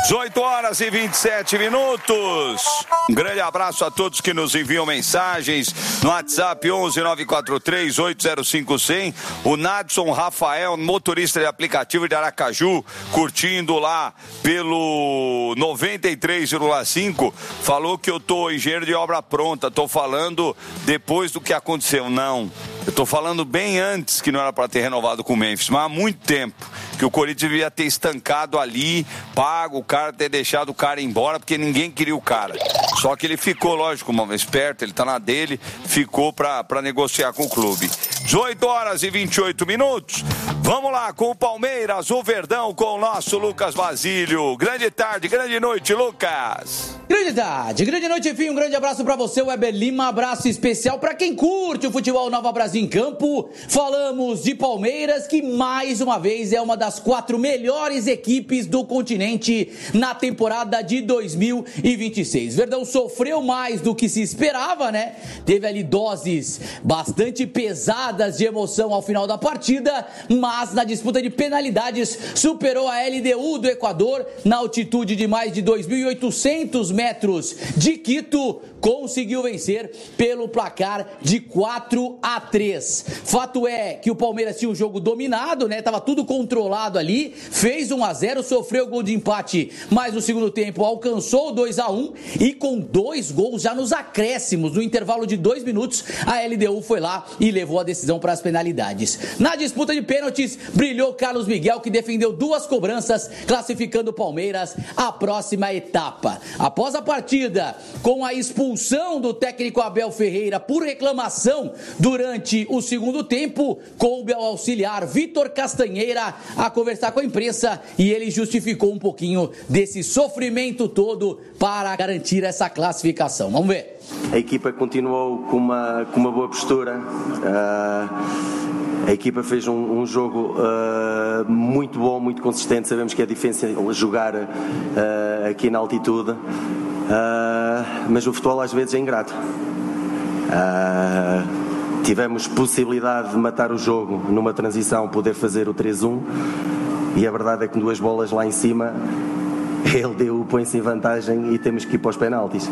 18 horas e 27 minutos. Um grande abraço a todos que nos enviam mensagens no WhatsApp 11-943-805-100. O Nadson Rafael, motorista de aplicativo de Aracaju, curtindo lá pelo 93,5, falou que eu tô engenheiro de obra pronta. Tô falando depois do que aconteceu. Não, eu tô falando bem antes, que não era para ter renovado com o Memphis, mas há muito tempo que o Corinthians devia ter estancado ali, pago o cara, ter deixado o cara embora, porque ninguém queria o cara. Só que ele ficou, lógico, esperto, ele tá na dele, ficou pra negociar com o clube. 18 horas e 28 minutos. Vamos lá com o Palmeiras, o Verdão, com o nosso Lucas Basílio. Grande tarde, grande noite, Lucas. Grande tarde, grande noite, enfim, um grande abraço pra você, Weber Lima, abraço especial pra quem curte o futebol Nova Brasil em campo. Falamos de Palmeiras, que mais uma vez é uma das 4 melhores equipes do continente na temporada de 2026. Verdão sofreu mais do que se esperava, né? Teve ali doses bastante pesadas de emoção ao final da partida, mas na disputa de penalidades superou a LDU do Equador na altitude de mais de 2.800 metros de Quito, conseguiu vencer pelo placar de 4-3. Fato é que o Palmeiras tinha o jogo dominado, né? Tava tudo controlado ali, fez 1-0, sofreu gol de empate, mas no segundo tempo alcançou 2-1 e com 2 gols já nos acréscimos, no intervalo de 2 minutos, a LDU foi lá e levou a decisão para as penalidades. Na disputa de pênaltis, brilhou Carlos Miguel, que defendeu 2 cobranças, classificando o Palmeiras à próxima etapa. Após a partida, com a expulsão do técnico Abel Ferreira por reclamação durante o segundo tempo, coube ao auxiliar Vitor Castanheira a conversar com a imprensa e ele justificou um pouquinho desse sofrimento todo para garantir essa classificação. Vamos ver. A equipa continuou com uma boa postura. A equipa fez um jogo muito bom, muito consistente. Sabemos que é difícil jogar aqui na altitude, mas o futebol às vezes é ingrato. Tivemos possibilidade de matar o jogo numa transição, poder fazer o 3-1, e a verdade é que com 2 bolas lá em cima ele põe-se em vantagem e temos que ir para os penaltis.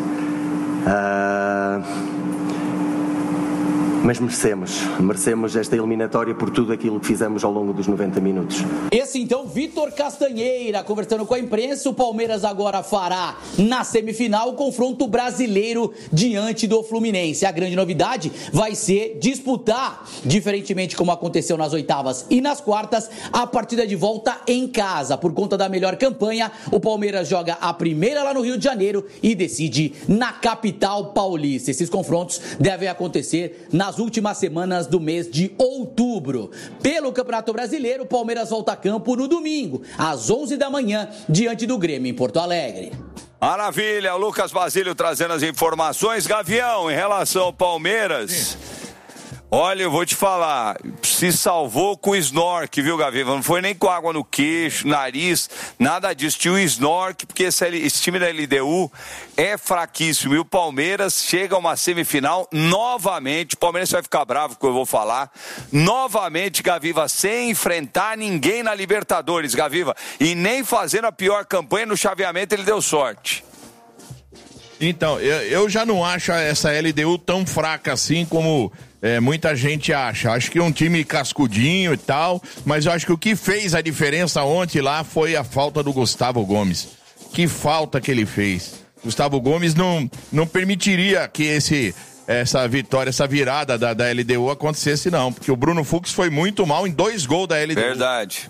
Mas merecemos esta eliminatória por tudo aquilo que fizemos ao longo dos 90 minutos. Esse então, Vitor Castanheira, conversando com a imprensa. O Palmeiras agora fará na semifinal o confronto brasileiro diante do Fluminense. A grande novidade vai ser disputar, diferentemente como aconteceu nas oitavas e nas quartas, a partida de volta em casa. Por conta da melhor campanha, o Palmeiras joga a primeira lá no Rio de Janeiro e decide na capital paulista. Esses confrontos devem acontecer nas últimas semanas do mês de outubro. Pelo Campeonato Brasileiro, o Palmeiras volta a campo no domingo, às 11 da manhã, diante do Grêmio em Porto Alegre. Maravilha, o Lucas Basílio trazendo as informações. Gavião, em relação ao Palmeiras, olha, eu vou te falar, se salvou com o snork, viu, Gavião? Não foi nem com água no queixo, nariz, nada disso. Tinha o snork, porque esse time da LDU é fraquíssimo. E o Palmeiras chega a uma semifinal novamente. O Palmeiras vai ficar bravo com o que eu vou falar. Novamente, Gaviva, sem enfrentar ninguém na Libertadores, Gaviva. E nem fazendo a pior campanha no chaveamento, ele deu sorte. Então, eu já não acho essa LDU tão fraca assim como muita gente acha. Acho que é um time cascudinho e tal, mas eu acho que o que fez a diferença ontem lá foi a falta do Gustavo Gomes. Que falta que ele fez. Gustavo Gomes não permitiria que essa vitória, essa virada da LDU acontecesse, não, porque o Bruno Fux foi muito mal em 2 gols da LDU. Verdade.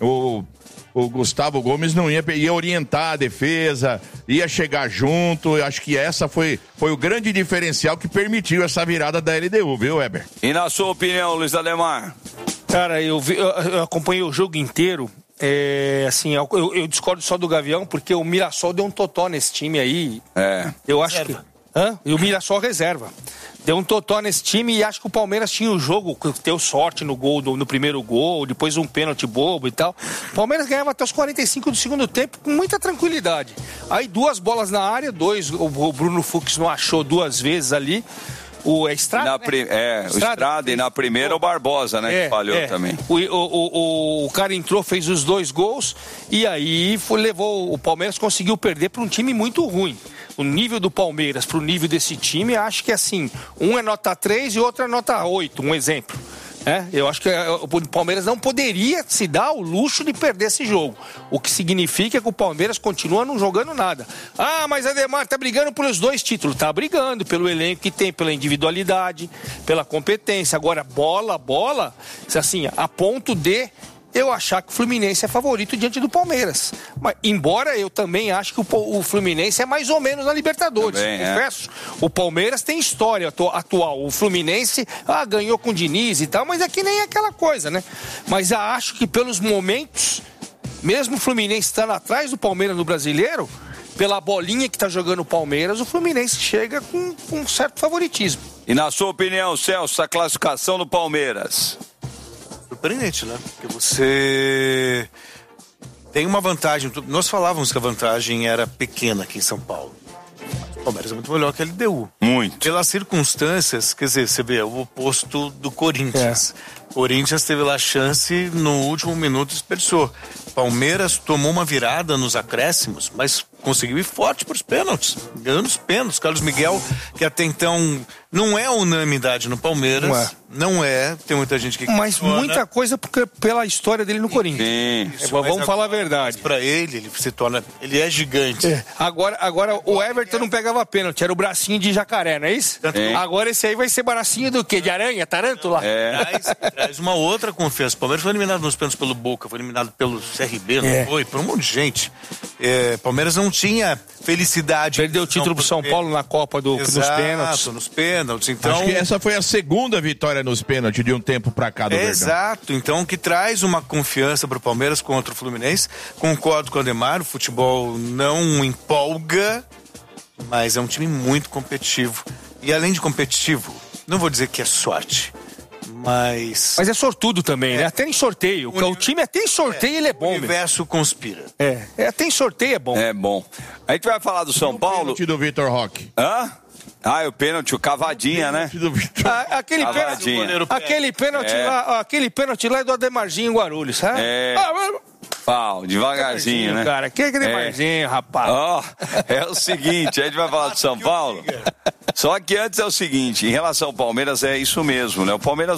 O Gustavo Gomes não ia orientar a defesa, ia chegar junto. Eu acho que essa foi o grande diferencial que permitiu essa virada da LDU, viu, Weber? E na sua opinião, Luiz Ademar? Cara, eu acompanhei o jogo inteiro. Assim, eu discordo só do Gavião, porque o Mirassol deu um totó nesse time aí. Eu acho reserva. E o Mirassol reserva. Deu um totó nesse time e acho que o Palmeiras tinha o jogo, deu sorte no gol, no primeiro gol, depois um pênalti bobo e tal. O Palmeiras ganhava até os 45 do segundo tempo com muita tranquilidade. Aí 2 bolas na área, o Bruno Fux não achou 2 vezes ali. O Estrada, o Estrada e na primeira o Barbosa, né, que falhou também. O cara entrou, fez os 2 gols e aí o Palmeiras conseguiu perder para um time muito ruim. O nível do Palmeiras para o nível desse time, acho que assim, um é nota 3 e outro é nota 8, um exemplo. Eu acho que o Palmeiras não poderia se dar o luxo de perder esse jogo. O que significa que o Palmeiras continua não jogando nada. Mas Ademar tá brigando pelos 2 títulos. Tá brigando pelo elenco que tem, pela individualidade, pela competência. Agora, bola, assim, a ponto de eu achar que o Fluminense é favorito diante do Palmeiras. Mas, embora eu também acho que o Fluminense é mais ou menos na Libertadores. Confesso. O Palmeiras tem história atual. O Fluminense ganhou com o Diniz e tal, mas é que nem aquela coisa, né? Mas eu acho que pelos momentos, mesmo o Fluminense estando atrás do Palmeiras no Brasileiro, pela bolinha que está jogando o Palmeiras, o Fluminense chega com um certo favoritismo. E na sua opinião, Celso, a classificação do Palmeiras? Surpreendente, né? Porque você tem uma vantagem. Nós falávamos que a vantagem era pequena aqui em São Paulo. O Palmeiras é muito melhor que a LDU. Muito. Pelas circunstâncias, quer dizer, você vê o oposto do Corinthians. Corinthians teve lá a chance no último minuto e desperdiçou. Palmeiras tomou uma virada nos acréscimos, mas conseguiu ir forte para os pênaltis, ganhando os pênaltis. Carlos Miguel, que até então não é unanimidade no Palmeiras, não é, tem muita gente que mas muita coisa porque pela história dele no Corinthians. Vamos falar a verdade. Para ele se torna, ele é gigante. Agora o Everton não pegava pênalti, era o bracinho de jacaré, não é isso? Agora esse aí vai ser bracinho do quê? De aranha, tarântula? Traz uma outra confiança. O Palmeiras foi eliminado nos pênaltis pelo Boca, foi eliminado pelo CRB, não foi? Por um monte de gente. Palmeiras não tinha felicidade. Perdeu o título pro São Paulo na Copa nos pênaltis. Nos pênaltis. Então, acho que essa foi a segunda vitória nos pênaltis de um tempo pra cá do Verdão. Exato. Então, que traz uma confiança pro Palmeiras contra o Fluminense. Concordo com o Ademar, o futebol não empolga, mas é um time muito competitivo. E além de competitivo, não vou dizer que é sorte, mas é sortudo também, né? Até em sorteio. O time até em sorteio ele é bom. O universo conspira. Até em sorteio é bom. É bom. A gente vai falar do São Paulo. O pênalti do Vitor Roque. O pênalti, o cavadinha, né? Aquele pênalti lá é do Ademarzinho em Guarulhos, sabe? Devagarzinho, né? Cara, que Ademarzinho, rapaz? É o seguinte, a gente vai falar do São Paulo. Só que antes é o seguinte, em relação ao Palmeiras é isso mesmo, né? O Palmeiras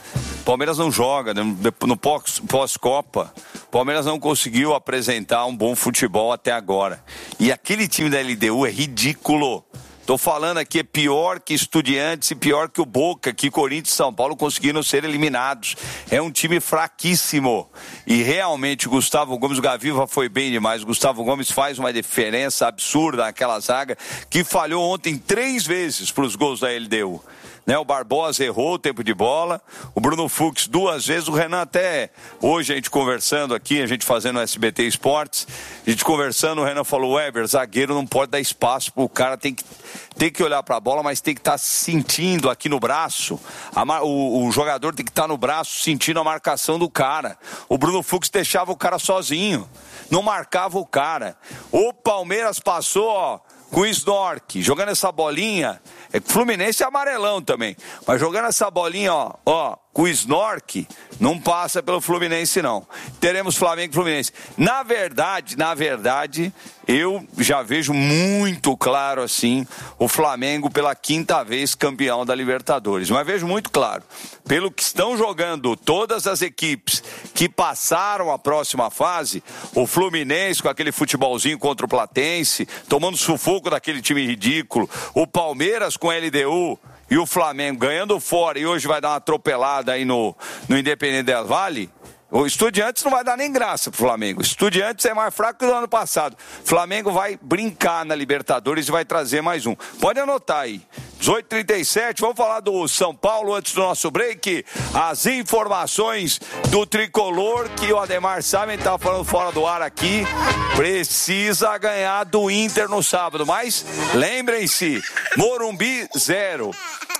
não joga, né? No pós-Copa, o Palmeiras não conseguiu apresentar um bom futebol até agora. E aquele time da LDU é ridículo. Tô falando aqui, é pior que Estudiantes e pior que o Boca, que Corinthians e São Paulo conseguiram ser eliminados. É um time fraquíssimo. E realmente o Gustavo Gomes, o Gaviva foi bem demais. O Gustavo Gomes faz uma diferença absurda naquela zaga que falhou ontem 3 vezes para os gols da LDU. O Barbosa errou o tempo de bola, o Bruno Fux 2 vezes, o Renan até, hoje a gente conversando aqui, a gente fazendo o SBT Esportes, a gente conversando, o Renan falou, Weber, zagueiro não pode dar espaço pro cara, tem que olhar pra bola, mas tem que estar sentindo aqui no braço, o jogador tem que estar no braço sentindo a marcação do cara. O Bruno Fux deixava o cara sozinho, não marcava o cara. O Palmeiras passou, com o Snork, jogando essa bolinha, Fluminense é amarelão também, mas jogando essa bolinha, com o Snork, não passa pelo Fluminense não. Teremos Flamengo e Fluminense. Na verdade, eu já vejo muito claro assim, o Flamengo pela 5ª vez campeão da Libertadores, mas vejo muito claro, pelo que estão jogando todas as equipes que passaram a próxima fase, o Fluminense com aquele futebolzinho contra o Platense, tomando sufoco daquele time ridículo, o Palmeiras com a LDU e o Flamengo ganhando fora e hoje vai dar uma atropelada aí no Independente del Valle. O Estudiantes não vai dar nem graça pro Flamengo. O Estudiantes é mais fraco que o ano passado. O Flamengo vai brincar na Libertadores e vai trazer mais um. Pode anotar aí. 18h37, vamos falar do São Paulo antes do nosso break. As informações do Tricolor que o Ademar Saben estava falando fora do ar aqui. Precisa ganhar do Inter no sábado. Mas lembrem-se, Morumbi 0.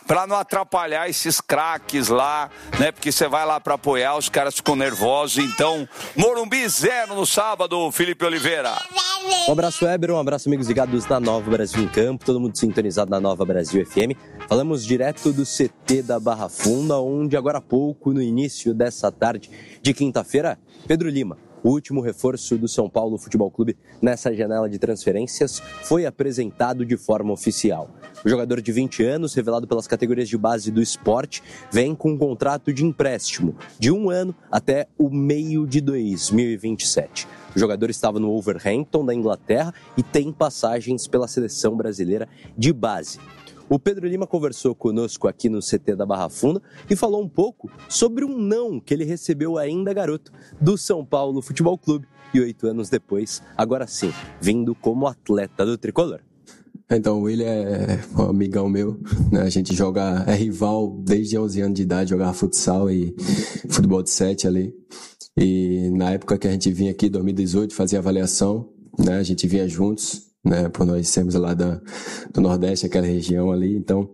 para não atrapalhar esses craques lá, né? Porque você vai lá para apoiar, os caras ficam nervosos. Então, Morumbi 0 no sábado, Felipe Oliveira. Um abraço, Weber, um abraço, amigos ligados na Nova Brasil em Campo, todo mundo sintonizado na Nova Brasil FM. Falamos direto do CT da Barra Funda, onde agora há pouco, no início dessa tarde de quinta-feira, Pedro Lima, o último reforço do São Paulo Futebol Clube nessa janela de transferências, foi apresentado de forma oficial. O jogador de 20 anos, revelado pelas categorias de base do esporte, vem com um contrato de empréstimo de 1 ano até o meio de 2027. O jogador estava no Wolverhampton, da Inglaterra, e tem passagens pela seleção brasileira de base. O Pedro Lima conversou conosco aqui no CT da Barra Funda e falou um pouco sobre um não que ele recebeu ainda garoto do São Paulo Futebol Clube e 8 anos depois, agora sim, vindo como atleta do Tricolor. Então, o William é um amigão meu, né? A gente é rival desde 11 anos de idade, jogava futsal e futebol de 7 ali. E na época que a gente vinha aqui, em 2018, fazia avaliação, né? A gente vinha juntos, né? Por nós sermos lá do Nordeste, aquela região ali. Então,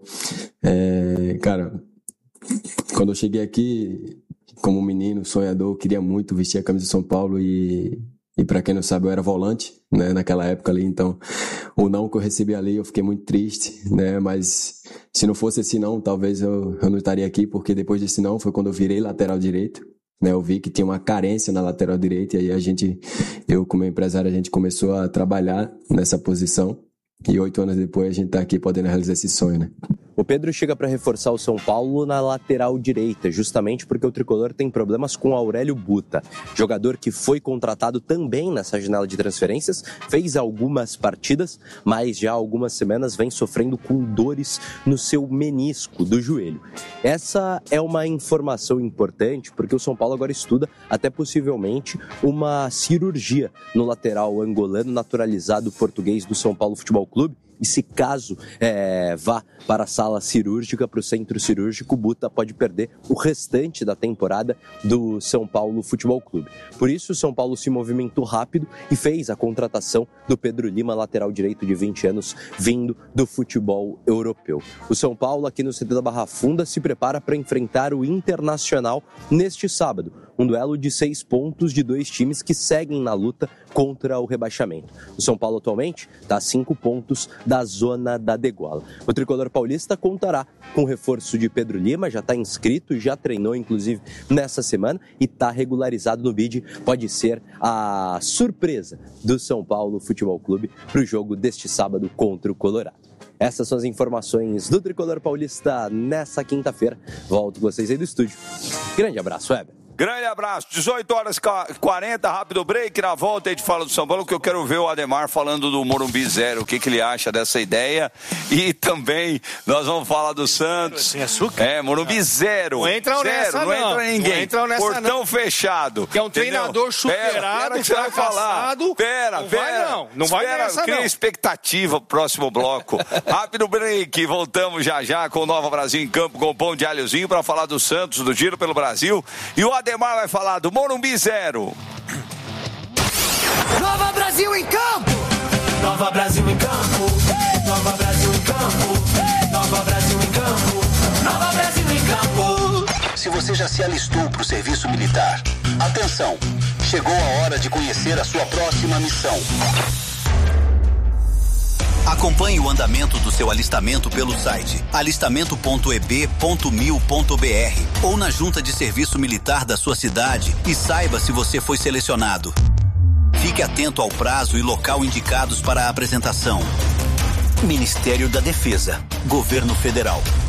cara, quando eu cheguei aqui, como menino, sonhador, eu queria muito vestir a camisa do São Paulo e pra quem não sabe, eu era volante, né, naquela época ali, então o não que eu recebi ali, eu fiquei muito triste, né, mas se não fosse esse não, talvez eu não estaria aqui, porque depois desse não foi quando eu virei lateral direito, né, eu vi que tinha uma carência na lateral direita, e aí eu como empresário, a gente começou a trabalhar nessa posição, e 8 anos depois a gente tá aqui podendo realizar esse sonho, né. O Pedro chega para reforçar o São Paulo na lateral direita, justamente porque o Tricolor tem problemas com Aurélio Buta, jogador que foi contratado também nessa janela de transferências, fez algumas partidas, mas já há algumas semanas vem sofrendo com dores no seu menisco do joelho. Essa é uma informação importante porque o São Paulo agora estuda até possivelmente uma cirurgia no lateral angolano naturalizado português do São Paulo Futebol Clube. E se caso vá para a sala cirúrgica, para o centro cirúrgico, o Buta pode perder o restante da temporada do São Paulo Futebol Clube. Por isso, o São Paulo se movimentou rápido e fez a contratação do Pedro Lima, lateral direito de 20 anos, vindo do futebol europeu. O São Paulo, aqui no CT da Barra Funda, se prepara para enfrentar o Internacional neste sábado. Um duelo de 6 pontos de 2 times que seguem na luta contra o rebaixamento. O São Paulo atualmente está a 5 pontos da zona da degola. O Tricolor paulista contará com o reforço de Pedro Lima, já está inscrito, já treinou inclusive nessa semana e está regularizado no BID. Pode ser a surpresa do São Paulo Futebol Clube para o jogo deste sábado contra o Colorado. Essas são as informações do Tricolor paulista nessa quinta-feira. Volto com vocês aí do estúdio. Grande abraço, Weber. Grande abraço, 18h40, rápido break, na volta a gente fala do São Paulo, que eu quero ver o Ademar falando do Morumbi 0, o que ele acha dessa ideia, e também nós vamos falar do Santos. Sem açúcar? Morumbi 0. Não entra nessa não entra ninguém. Não entra nessa Portão não. que é um treinador superado, que você vai falar. Não vai nessa não. Cria expectativa pro próximo bloco. Rápido break, voltamos já com o Nova Brasil em Campo, com o pão de alhozinho, para falar do Santos, do Giro pelo Brasil, e o Ademar vai falar do Morumbi 0. Nova Brasil em Campo! Nova Brasil em Campo! Nova Brasil em Campo! Nova Brasil em Campo! Nova Brasil em Campo! Se você já se alistou para o serviço militar, atenção! Chegou a hora de conhecer a sua próxima missão. Acompanhe o andamento do seu alistamento pelo site alistamento.eb.mil.br ou na junta de serviço militar da sua cidade e saiba se você foi selecionado. Fique atento ao prazo e local indicados para a apresentação. Ministério da Defesa, Governo Federal.